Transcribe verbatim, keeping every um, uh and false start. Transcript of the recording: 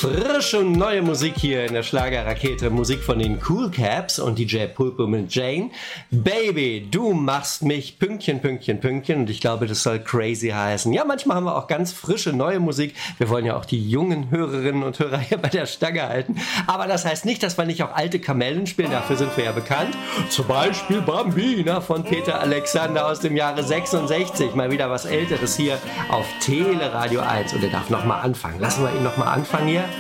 Frische und neue Musik hier in der Schlagerrakete. Musik von den Cool Caps und D J Pulpo mit Jane. Baby, du machst mich Pünktchen, Pünktchen, Pünktchen. Und ich glaube, das soll crazy heißen. Ja, manchmal haben wir auch ganz frische neue Musik. Wir wollen ja auch die jungen Hörerinnen und Hörer hier bei der Stange halten. Aber das heißt nicht, dass wir nicht auch alte Kamellen spielen. Dafür sind wir ja bekannt. Zum Beispiel Bambina von Peter Alexander aus dem Jahre sechsundsechzig. Mal wieder was Älteres hier auf Teleradio eins. Und er darf nochmal anfangen. Lassen wir ihn nochmal anfangen hier.